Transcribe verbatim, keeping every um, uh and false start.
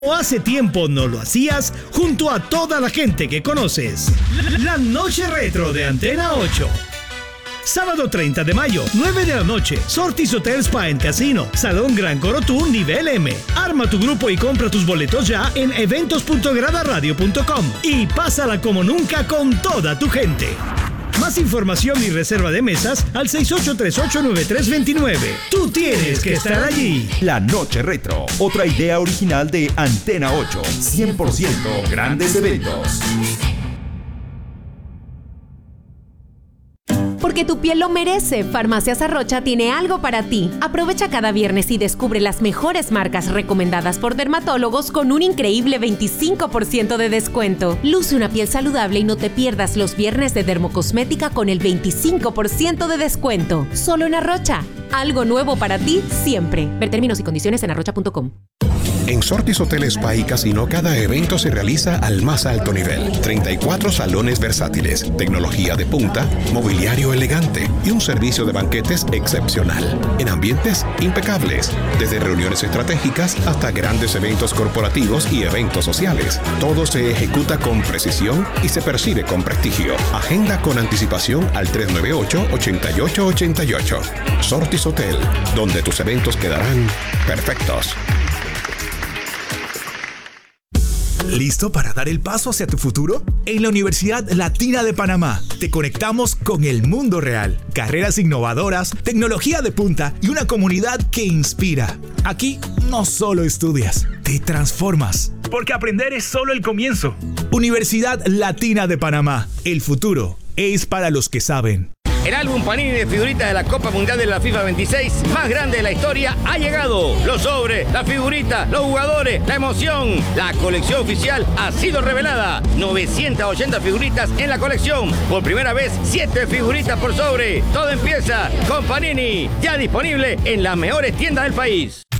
O hace tiempo no lo hacías junto a toda la gente que conoces. La Noche Retro de Antena ocho. Sábado treinta de mayo, nueve de la noche, Sortis Hotel Spa en Casino, Salón Gran Corotú, nivel M. Arma tu grupo y compra tus boletos ya en eventos punto grada radio punto com y pásala como nunca con toda tu gente. Más información y reserva de mesas al seis ocho tres ocho nueve tres dos nueve. Tú tienes que estar allí. La Noche Retro, otra idea original de Antena ocho. cien por ciento grandes eventos. Porque tu piel lo merece, Farmacias Arrocha tiene algo para ti. Aprovecha cada viernes y descubre las mejores marcas recomendadas por dermatólogos con un increíble veinticinco por ciento de descuento. Luce una piel saludable y no te pierdas los viernes de dermocosmética con el veinticinco por ciento de descuento. Solo en Arrocha. Algo nuevo para ti siempre. Ver términos y condiciones en arrocha punto com. En Sortis Hotel Spa y Casino cada evento se realiza al más alto nivel. treinta y cuatro salones versátiles, tecnología de punta, mobiliario elegante y un servicio de banquetes excepcional. En ambientes impecables, desde reuniones estratégicas hasta grandes eventos corporativos y eventos sociales. Todo se ejecuta con precisión y se percibe con prestigio. Agenda con anticipación al tres nueve ocho, ocho ocho ocho ocho. Sortis Hotel, donde tus eventos quedarán perfectos. ¿Listo para dar el paso hacia tu futuro? En la Universidad Latina de Panamá te conectamos con el mundo real. Carreras innovadoras, tecnología de punta y una comunidad que inspira. Aquí no solo estudias, te transformas. Porque aprender es solo el comienzo. Universidad Latina de Panamá. El futuro es para los que saben. El álbum Panini de figuritas de la Copa Mundial de la FIFA veintiséis, más grande de la historia, ha llegado. Los sobres, las figuritas, los jugadores, la emoción. La colección oficial ha sido revelada. novecientas ochenta figuritas en la colección. Por primera vez, siete figuritas por sobre. Todo empieza con Panini. Ya disponible en las mejores tiendas del país.